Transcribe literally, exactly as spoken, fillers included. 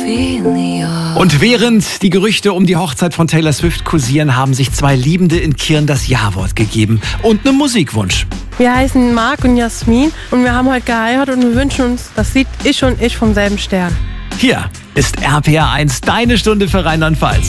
Und während die Gerüchte um die Hochzeit von Taylor Swift kursieren, haben sich zwei Liebende in Kirn das Ja-Wort gegeben und einen Musikwunsch. Wir heißen Marc und Jasmin und wir haben heute geheiratet und wir wünschen uns, das sieht ich und ich vom selben Stern. Hier ist R P R eins, deine Stunde für Rheinland-Pfalz.